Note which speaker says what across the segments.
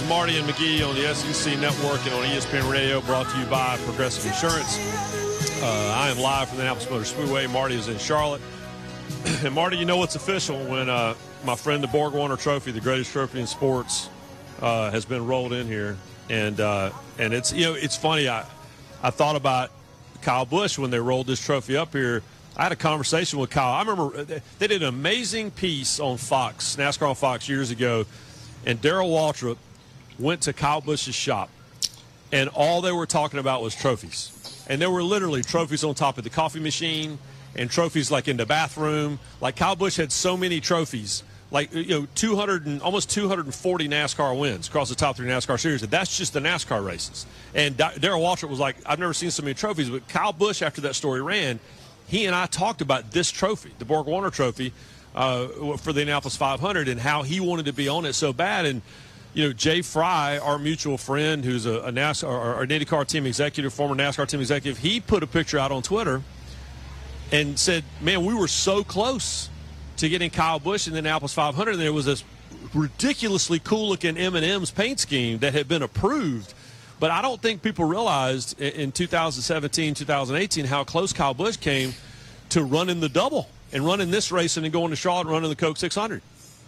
Speaker 1: Marty and McGee on the SEC Network and on ESPN Radio, brought to you by Progressive Insurance. I am live from the Indianapolis Motor Speedway. Marty is in Charlotte. And, Marty, you know what's official when my friend the Borg Warner Trophy, the greatest trophy in sports, has been rolled in here. And it's, you know, it's funny. I thought about Kyle Busch when they rolled this trophy up here. I had a conversation with Kyle. I remember they did an amazing piece on Fox, NASCAR on Fox, years ago. And Darrell Waltrip went to Kyle Busch's shop, and all they were talking about was trophies. And there were literally trophies on top of the coffee machine and trophies like in the bathroom. Like Kyle Busch had so many trophies, like, you know, almost 240 NASCAR wins across the top 3 NASCAR series. And that's just the NASCAR races. And Darrell Waltrip was like, I've never seen so many trophies. But Kyle Busch, after that story ran, he and I talked about this trophy, the Borg Warner Trophy, for the Indianapolis 500, and how he wanted to be on it so bad. And, you know, Jay Fry, our mutual friend, who's a NASCAR or an IndyCar team executive, former NASCAR team executive, he put a picture out on Twitter and said, man, we were so close to getting Kyle Busch in the Indianapolis 500. And there was this ridiculously cool-looking M&M's paint scheme that had been approved. But I don't think people realized in 2017, 2018 how close Kyle Busch came to running the double and running this race and then going to Charlotte and running the Coke 600.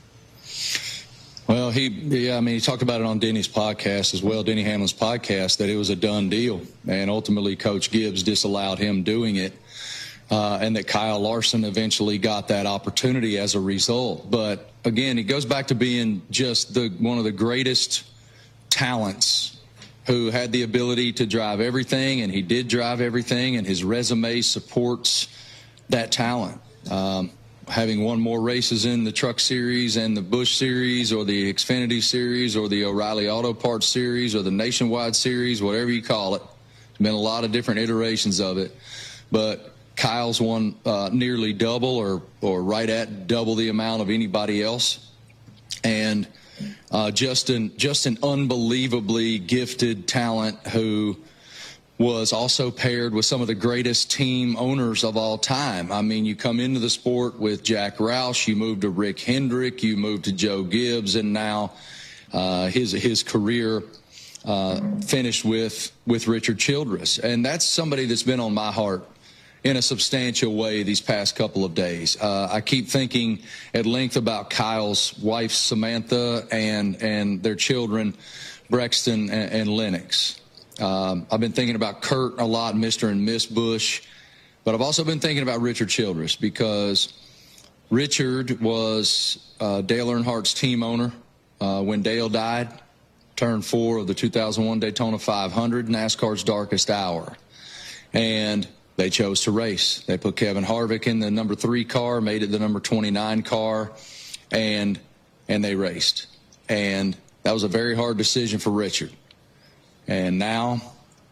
Speaker 2: Well, he talked about it on Denny's podcast as well, Denny Hamlin's podcast, that it was a done deal. And ultimately, Coach Gibbs disallowed him doing it, and that Kyle Larson eventually got that opportunity as a result. But, again, it goes back to being just one of the greatest talents who had the ability to drive everything, and he did drive everything, and his resume supports that talent. Having won more races in the Truck Series and the Busch Series or the Xfinity Series or the O'Reilly Auto Parts Series or the Nationwide Series, whatever you call it. There's been a lot of different iterations of it. But Kyle's won nearly double or right at double the amount of anybody else. And just an unbelievably gifted talent who was also paired with some of the greatest team owners of all time. I mean, you come into the sport with Jack Roush, you move to Rick Hendrick, you move to Joe Gibbs, and now his career finished with Richard Childress. And that's somebody that's been on my heart in a substantial way these past couple of days. I keep thinking at length about Kyle's wife, Samantha, and their children, Brexton and Lennox. I've been thinking about Kurt a lot, Mr. and Miss Busch, but I've also been thinking about Richard Childress, because Richard was Dale Earnhardt's team owner when Dale died, turned 4 of the 2001 Daytona 500, NASCAR's darkest hour. And they chose to race. They put Kevin Harvick in the number 3 car, made it the number 29 car, and they raced. And that was a very hard decision for Richard. And now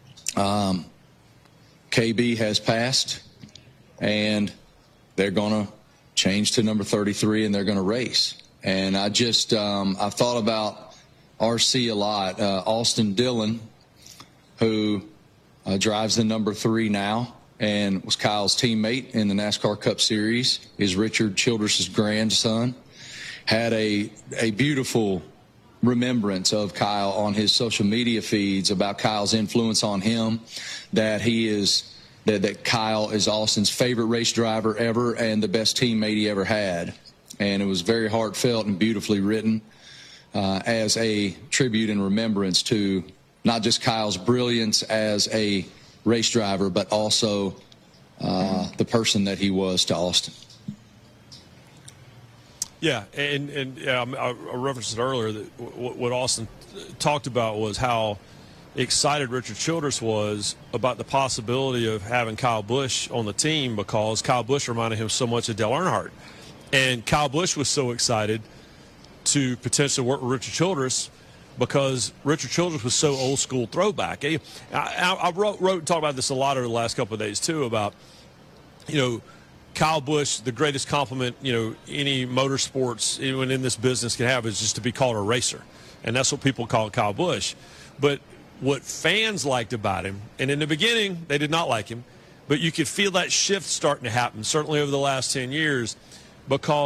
Speaker 2: KB has passed, and they're going to change to number 33, and they're going to race. And I've thought about RC a lot. Austin Dillon, who drives the number 3 now and was Kyle's teammate in the NASCAR Cup Series, is Richard Childress's grandson, had a beautiful remembrance of Kyle on his social media feeds about Kyle's influence on him, that Kyle is Austin's favorite race driver ever and the best teammate he ever had. And it was very heartfelt and beautifully written as a tribute and remembrance to not just Kyle's brilliance as a race driver, but also the person that he was to Austin.
Speaker 1: Yeah, and I referenced it earlier that what Austin talked about was how excited Richard Childress was about the possibility of having Kyle Busch on the team, because Kyle Busch reminded him so much of Dale Earnhardt. And Kyle Busch was so excited to potentially work with Richard Childress because Richard Childress was so old school throwback. I wrote and talked about this a lot over the last couple of days too, about, you know, Kyle Busch, the greatest compliment, you know, any motorsports, anyone in this business can have, is just to be called a racer. And that's what people call Kyle Busch. But what fans liked about him, and in the beginning they did not like him, but you could feel that shift starting to happen, certainly over the last 10 years, because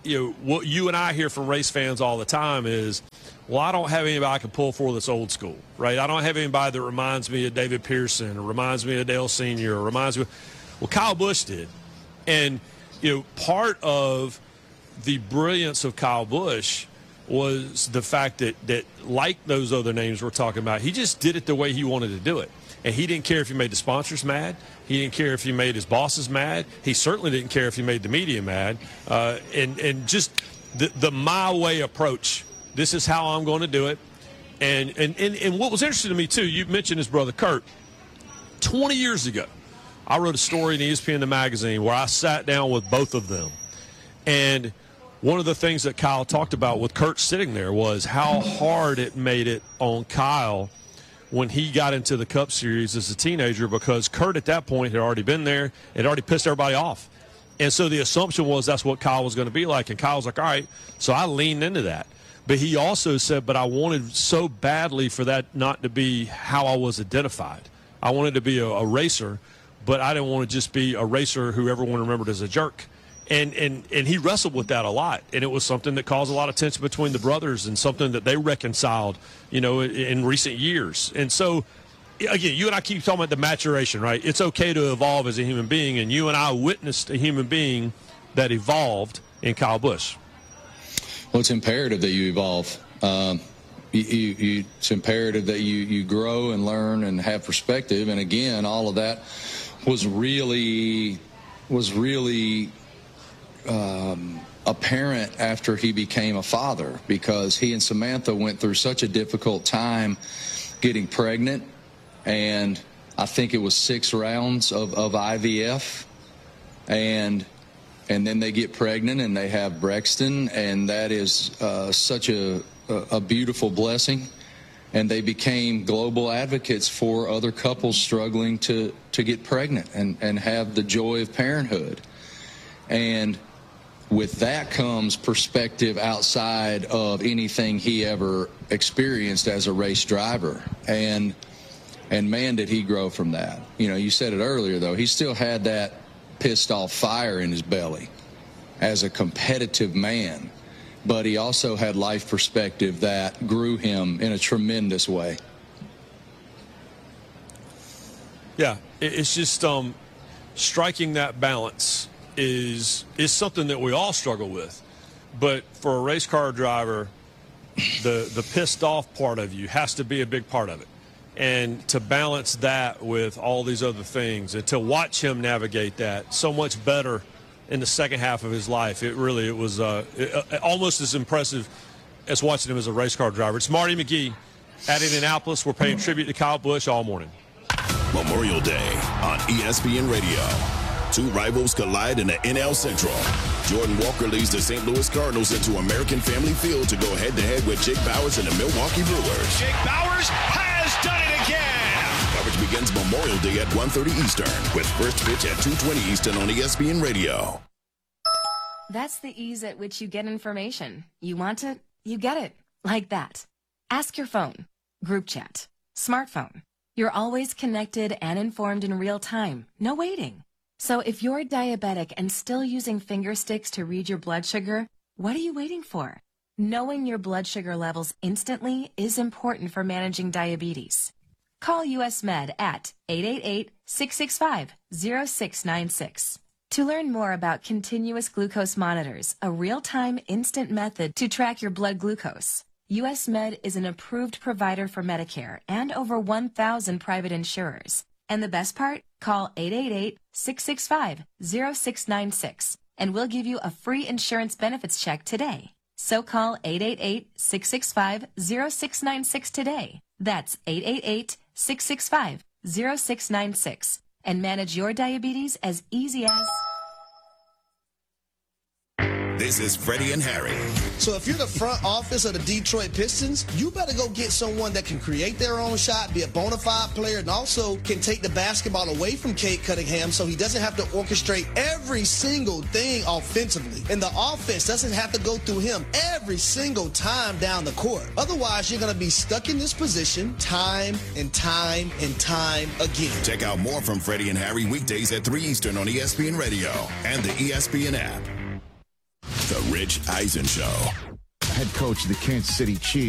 Speaker 1: what you and I hear from race fans all the time is, well, I don't have anybody I can pull for that's old school, right? I don't have anybody that reminds me of David Pearson or reminds me of Dale Sr. or reminds me – well, Kyle Busch did. And, part of the brilliance of Kyle Busch was the fact that like those other names we're talking about, he just did it the way he wanted to do it. And he didn't care if he made the sponsors mad. He didn't care if he made his bosses mad. He certainly didn't care if he made the media mad. And just the my way approach. This is how I'm going to do it. And what was interesting to me, too, you mentioned his brother Kurt. 20 years ago, I wrote a story in ESPN the magazine where I sat down with both of them. And one of the things that Kyle talked about with Kurt sitting there was how hard it made it on Kyle when he got into the Cup Series as a teenager, because Kurt at that point had already been there, had already pissed everybody off. And so the assumption was that's what Kyle was going to be like. And Kyle was like, all right. So I leaned into that. But he also said, but I wanted so badly for that not to be how I was identified. I wanted to be a racer, but I didn't want to just be a racer who everyone remembered as a jerk. And he wrestled with that a lot, and it was something that caused a lot of tension between the brothers and something that they reconciled, in recent years. And so, again, you and I keep talking about the maturation, right? It's okay to evolve as a human being, and you and I witnessed a human being that evolved in Kyle Busch.
Speaker 2: Well, it's imperative that you evolve. It's imperative that you grow and learn and have perspective. And again, all of that was really apparent after he became a father, because he and Samantha went through such a difficult time getting pregnant. And I think it was 6 rounds of IVF. And then they get pregnant and they have Brexton, and that is such a beautiful blessing. And they became global advocates for other couples struggling to get pregnant and have the joy of parenthood. And with that comes perspective outside of anything he ever experienced as a race driver. And man, did he grow from that. You said it earlier, though. He still had that pissed off fire in his belly as a competitive man, but he also had life perspective that grew him in a tremendous way.
Speaker 1: Yeah, it's just striking that balance is something that we all struggle with. But for a race car driver, the pissed off part of you has to be a big part of it. And to balance that with all these other things, and to watch him navigate that so much better in the second half of his life, it was almost as impressive as watching him as a race car driver. It's Marty McGee at Indianapolis. We're paying tribute to Kyle Busch all morning.
Speaker 3: Memorial Day on ESPN Radio. 2 rivals collide in the NL Central. Jordan Walker leads the St. Louis Cardinals into American Family Field to go head-to-head with Jake Bauers and the Milwaukee Brewers.
Speaker 4: Jake Bauers has done it again!
Speaker 3: Coverage begins Memorial Day at 1:30 Eastern with first pitch at 2:20 Eastern on ESPN Radio.
Speaker 5: That's the ease at which you get information. You want it, you get it. Like that. Ask your phone. Group chat. Smartphone. You're always connected and informed in real time. No waiting. So if you're diabetic and still using finger sticks to read your blood sugar, what are you waiting for? Knowing your blood sugar levels instantly is important for managing diabetes. Call US Med at 888-665-0696. To learn more about continuous glucose monitors, a real-time instant method to track your blood glucose. US Med is an approved provider for Medicare and over 1,000 private insurers. And the best part? Call 888-665-0696 and we'll give you a free insurance benefits check today. So call 888-665-0696 today. That's 888-665-0696 and manage your diabetes as easy as...
Speaker 3: This is Freddie and Harry.
Speaker 6: So if you're the front office of the Detroit Pistons, you better go get someone that can create their own shot, be a bona fide player, and also can take the basketball away from Cade Cunningham so he doesn't have to orchestrate every single thing offensively. And the offense doesn't have to go through him every single time down the court. Otherwise, you're going to be stuck in this position time and time and time again.
Speaker 3: Check out more from Freddie and Harry weekdays at 3 Eastern on ESPN Radio and the ESPN app. The Rich Eisen Show.
Speaker 7: Head coach of the Kansas City Chiefs.